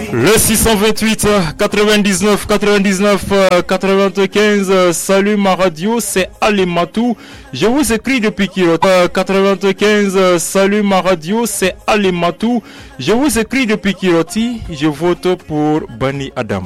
Le 628 99 99 95. Salut ma radio, c'est Ali Matou. Je vous écris depuis Kiroti. 95. Salut ma radio, c'est Ali Matou. Je vous écris depuis Kiroti. Je vote pour Bani Adam.